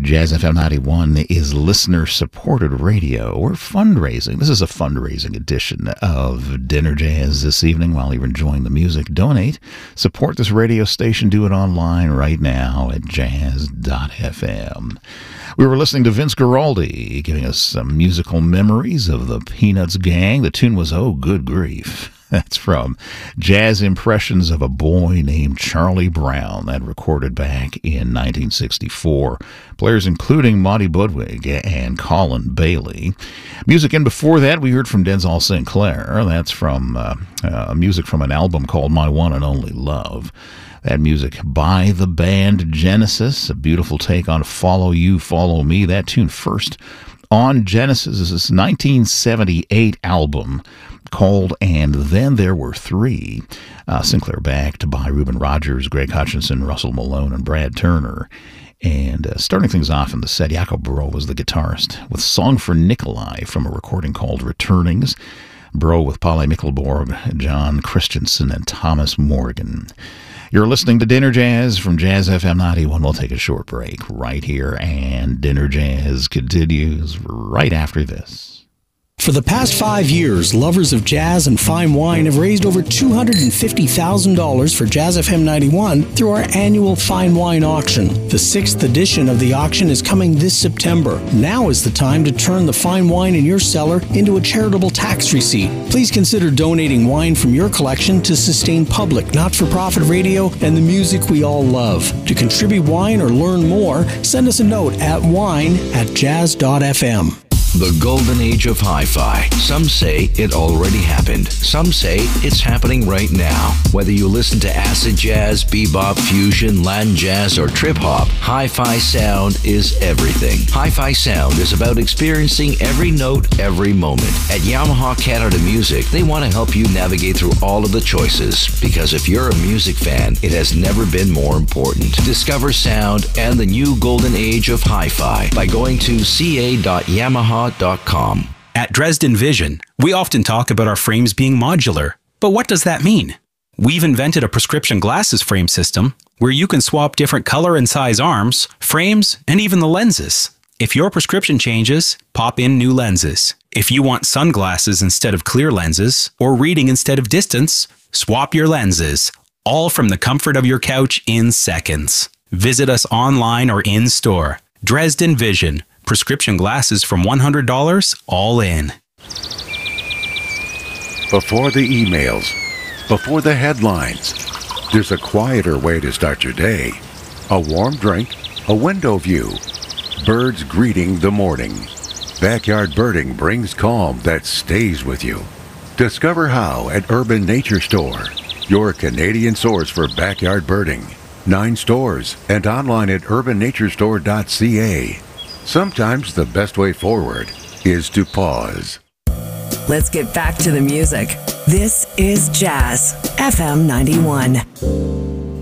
Jazz FM 91 is listener-supported radio. We're fundraising. This is a fundraising edition of Dinner Jazz this evening. While you're enjoying the music, donate. Support this radio station. Do it online right now at jazz.fm. We were listening to Vince Guaraldi, giving us some musical memories of the Peanuts gang. The tune was Oh Good Grief. That's from Jazz Impressions of a Boy Named Charlie Brown, that recorded back in 1964. Players including Monty Budwig and Colin Bailey. Music in before that, we heard from Denzel St. Clair. That's from music from an album called My One and Only Love. That music by the band Genesis, a beautiful take on Follow You, Follow Me. That tune first on Genesis' 1978 album called And Then There Were Three. Sinclair backed by Reuben Rogers, Greg Hutchinson, Russell Malone, and Brad Turner. And starting things off in the set, Jakob Bro was the guitarist with Song for Nikolai from a recording called Returnings. Bro with Palle Mikkelborg, John Christensen, and Thomas Morgan. You're listening to Dinner Jazz from Jazz FM 91. We'll take a short break right here, and Dinner Jazz continues right after this. For the past 5 years, lovers of jazz and fine wine have raised over $250,000 for Jazz FM 91 through our annual Fine Wine Auction. The 6th edition of the auction is coming this September. Now is the time to turn the fine wine in your cellar into a charitable tax receipt. Please consider donating wine from your collection to sustain public, not-for-profit radio and the music we all love. To contribute wine or learn more, send us a note at wine@jazz.fm. The golden age of hi-fi. Some say it already happened. Some say it's happening right now. Whether you listen to acid jazz, bebop, fusion, Latin jazz, or trip-hop, hi-fi sound is everything. Hi-fi sound is about experiencing every note, every moment. At Yamaha Canada Music, they want to help you navigate through all of the choices, because if you're a music fan, it has never been more important. Discover sound and the new golden age of hi-fi by going to ca.yamaha.com. At Dresden Vision, we often talk about our frames being modular. But what does that mean? We've invented a prescription glasses frame system where you can swap different color and size arms, frames, and even the lenses. If your prescription changes, pop in new lenses. If you want sunglasses instead of clear lenses, or reading instead of distance, swap your lenses. All from the comfort of your couch in seconds. Visit us online or in store. Dresden Vision. Prescription glasses from $100, all in. Before the emails, before the headlines, there's a quieter way to start your day. A warm drink, a window view, birds greeting the morning. Backyard birding brings calm that stays with you. Discover how at Urban Nature Store, your Canadian source for backyard birding. 9 stores and online at urbannaturestore.ca. Sometimes the best way forward is to pause. Let's get back to the music. This is Jazz FM 91.